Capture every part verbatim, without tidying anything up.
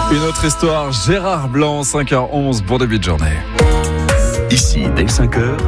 Une autre histoire, Gérard Blanc, cinq heures onze, bon début de journée. Ici, dès cinq heures,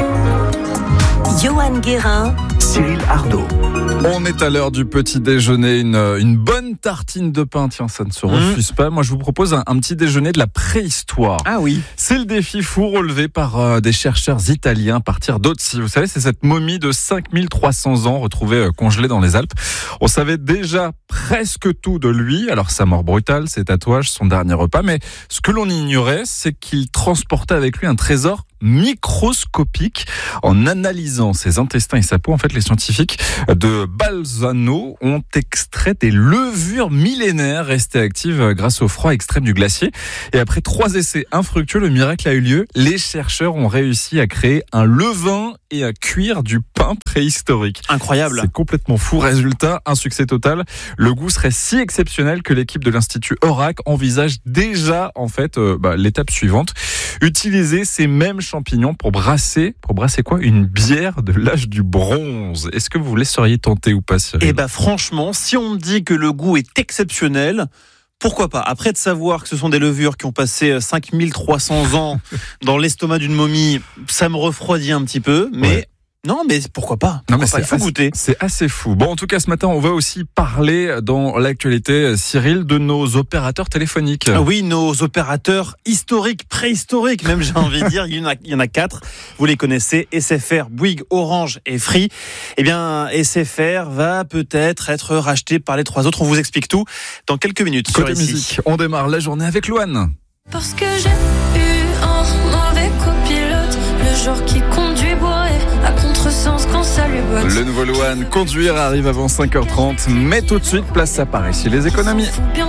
Johan Guérin, Cyril Ardo. On est à l'heure du petit déjeuner, une, une bonne tartine de pain, tiens, ça ne se refuse mmh. pas. Moi, je vous propose un, un petit déjeuner de la préhistoire. Ah oui. C'est le défi fou relevé par euh, des chercheurs italiens à partir d'Otsi. Vous savez, c'est cette momie de cinq mille trois cents ans retrouvée euh, congelée dans les Alpes. On savait déjà presque tout de lui. Alors, sa mort brutale, ses tatouages, son dernier repas. Mais ce que l'on ignorait, c'est qu'il transportait avec lui un trésor microscopique. En analysant ses intestins et sa peau, en fait, les scientifiques de Bolzano ont extrait des levures millénaires restées actives grâce au froid extrême du glacier. Et après trois essais infructueux, le miracle a eu lieu. Les chercheurs ont réussi à créer un levain et à cuire du pain préhistorique. Incroyable. C'est complètement fou. Résultat, un succès total. Le goût serait si exceptionnel que l'équipe de l'Institut Orac envisage déjà, en fait, euh, bah, l'étape suivante. Utiliser ces mêmes champignons pour brasser, pour brasser quoi ? Une bière de l'âge du bronze. Est-ce que vous les seriez tenté ou pas, Cyril ? Eh ben, franchement, si on me dit que le goût est exceptionnel, pourquoi pas ? Après de savoir que ce sont des levures qui ont passé cinq mille trois cents ans dans l'estomac d'une momie, ça me refroidit un petit peu, mais... Ouais. Non, mais pourquoi pas ? Non, pourquoi mais pas, c'est il faut assez, goûter. C'est assez fou. Bon, en tout cas, ce matin, on va aussi parler dans l'actualité, Cyril, de nos opérateurs téléphoniques. Ah oui, nos opérateurs historiques, préhistoriques, même j'ai envie de dire. Il y en a, il y en a quatre. Vous les connaissez, S F R, Bouygues, Orange et Free. Eh bien, S F R va peut-être être racheté par les trois autres. On vous explique tout dans quelques minutes. Côté sur musique, ici. on démarre la journée avec Louane. Parce que j'ai eu un mauvais copilote, le genre qui conduit bourré à contresens quand ça lui botte. Le nouveau Louane, conduire arrive avant cinq heures trente, mais tout de suite, place à Paris ici les économies.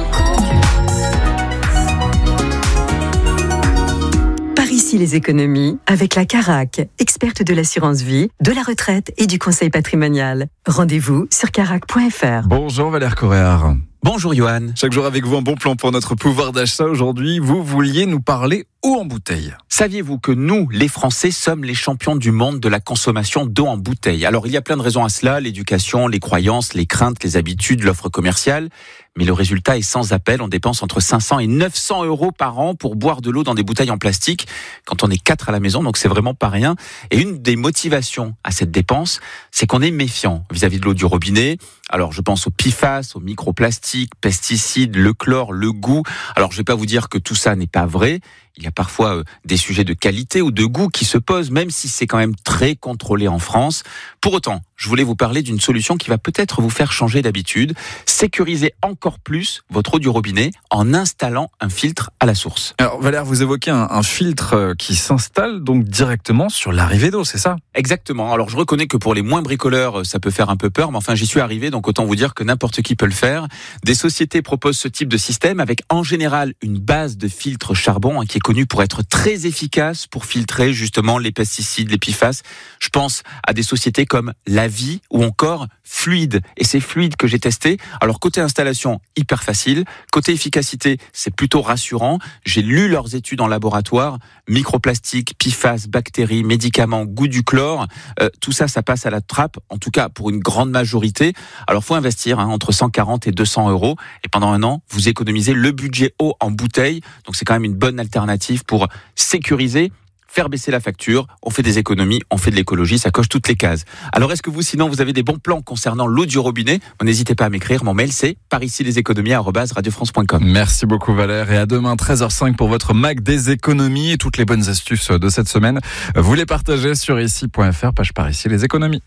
par ici les économies avec la Carac, experte de l'assurance vie, de la retraite et du conseil patrimonial. Rendez-vous sur carac point f r. Bonjour Valère Coréard. Bonjour Johan. Chaque jour avec vous, un bon plan pour notre pouvoir d'achat. Aujourd'hui, vous vouliez nous parler eau en bouteille. Saviez-vous que nous, les Français, sommes les champions du monde de la consommation d'eau en bouteille ? Alors, il y a plein de raisons à cela, l'éducation, les croyances, les craintes, les habitudes, l'offre commerciale. Mais le résultat est sans appel. On dépense entre cinq cents et neuf cents euros par an pour boire de l'eau dans des bouteilles en plastique quand on est quatre à la maison, donc c'est vraiment pas rien. Et une des motivations à cette dépense, c'est qu'on est méfiant vis-à-vis de l'eau du robinet. Alors, je pense aux P F A S, aux microplastiques, pesticides, le chlore, le goût. Alors, je vais pas vous dire que tout ça n'est pas vrai. Il y a parfois euh, des sujets de qualité ou de goût qui se posent, même si c'est quand même très contrôlé en France. Pour autant, je voulais vous parler d'une solution qui va peut-être vous faire changer d'habitude. Sécuriser encore plus votre eau du robinet en installant un filtre à la source. Alors Valère, vous évoquez un, un filtre qui s'installe donc directement sur l'arrivée d'eau, c'est ça ? Exactement. Alors je reconnais que pour les moins bricoleurs, ça peut faire un peu peur, mais enfin j'y suis arrivé, donc autant vous dire que n'importe qui peut le faire. Des sociétés proposent ce type de système avec en général une base de filtre charbon hein, qui est connue pour être très efficace pour filtrer justement les pesticides, les P F A S. Je pense à des sociétés comme La Vie ou encore Fluide. Et c'est Fluide que j'ai testé. Alors côté installation, hyper facile. Côté efficacité, c'est plutôt rassurant. J'ai lu leurs études en laboratoire. Microplastiques, P F A S, bactéries, médicaments, goût du chlore. Euh, tout ça, ça passe à la trappe. En tout cas, pour une grande majorité. Alors faut investir hein, entre cent quarante et deux cents euros. Et pendant un an, vous économisez le budget eau en bouteille. Donc c'est quand même une bonne alternative pour sécuriser, faire baisser la facture, on fait des économies, on fait de l'écologie, ça coche toutes les cases. Alors est-ce que vous, sinon, vous avez des bons plans concernant l'eau du robinet ? N'hésitez pas à m'écrire, mon mail c'est par ici les économies arobase radio france point com. Merci beaucoup Valère et à demain treize heures cinq pour votre Mac des économies et toutes les bonnes astuces de cette semaine. Vous les partagez sur ici point f r, page par ici les économies.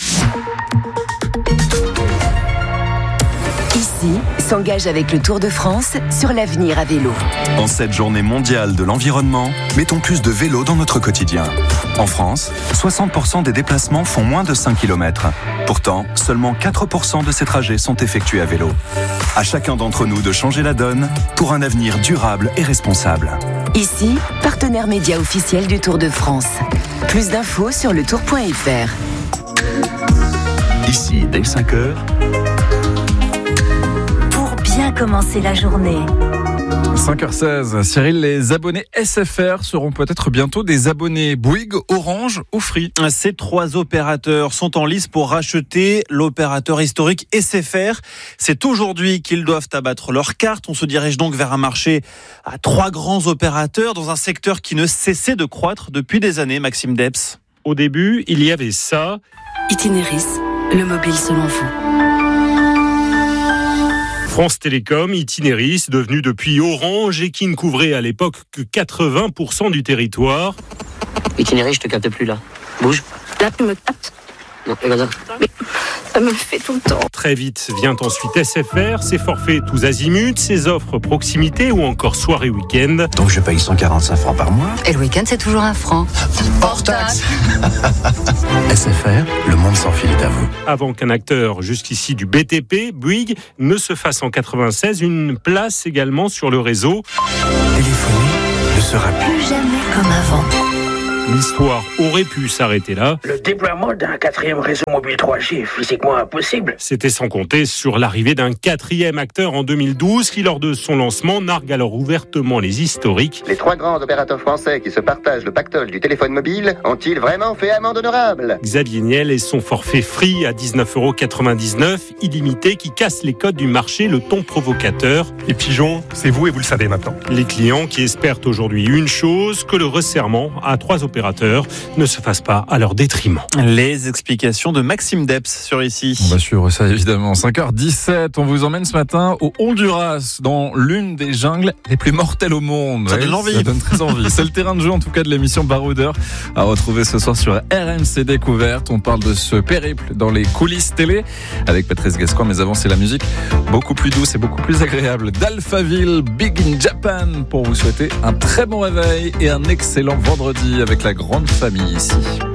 Ici s'engage avec le Tour de France sur l'avenir à vélo. En cette journée mondiale de l'environnement, mettons plus de vélo dans notre quotidien. En France, soixante pour cent des déplacements font moins de cinq kilomètres. Pourtant, seulement quatre pour cent de ces trajets sont effectués à vélo. À chacun d'entre nous de changer la donne pour un avenir durable et responsable. Ici, partenaire média officiel du Tour de France. Plus d'infos sur le tour point f r. Ici, dès cinq heures, Bien commencer la journée cinq heures seize, Cyril, les abonnés S F R seront peut-être bientôt des abonnés Bouygues, Orange ou Free. Ces trois opérateurs sont en lice pour racheter l'opérateur historique S F R. C'est aujourd'hui qu'ils doivent abattre leurs cartes. On se dirige donc vers un marché à trois grands opérateurs dans un secteur qui ne cessait de croître depuis des années, Maxime Debs. Au début, il y avait ça. Itinéris, le mobile selon vous. France Télécom, Itinéris, devenu depuis Orange et qui ne couvrait à l'époque que quatre-vingts pour cent du territoire. Itinéris, je te capte plus là. Bouge. Là, tu me captes. Non, regarde. Mais ça me le fait tout le temps. Très vite vient ensuite S F R, ses forfaits tous azimuts, ses offres proximité ou encore soirée week-end. Donc je paye cent quarante-cinq francs par mois. Et le week-end, c'est toujours un franc. Hors taxe. S F R, le monde sans fil est à vous. Avant qu'un acteur jusqu'ici du B T P, Bouygues, ne se fasse en quatre-vingt-seize une place également sur le réseau. Téléphoner ne sera plus, Plus jamais comme avant. L'histoire aurait pu s'arrêter là. Le déploiement d'un quatrième réseau mobile trois G est physiquement impossible. C'était sans compter sur l'arrivée d'un quatrième acteur en deux mille douze qui, lors de son lancement, nargue alors ouvertement les historiques. Les trois grands opérateurs français qui se partagent le pactole du téléphone mobile ont-ils vraiment fait amende honorable ? Xavier Niel et son forfait Free à dix-neuf euros quatre-vingt-dix-neuf, illimité, qui casse les codes du marché, le ton provocateur. Les pigeons, c'est vous et vous le savez maintenant. Les clients qui espèrent aujourd'hui une chose, que le resserrement à trois opérateurs ne se fasse pas à leur détriment. Les explications de Maxime Debs sur Ici. On va suivre ça évidemment. cinq heures dix-sept, on vous emmène ce matin au Honduras, dans l'une des jungles les plus mortelles au monde. Ça donne envie. Ça donne très envie. C'est le terrain de jeu en tout cas de l'émission Baroudeur à retrouver ce soir sur R M C Découverte. On parle de ce périple dans les coulisses télé avec Patrice Gascoigne, mais avant c'est la musique beaucoup plus douce et beaucoup plus agréable d'Alphaville, Big in Japan, pour vous souhaiter un très bon réveil et un excellent vendredi avec la grande famille ici.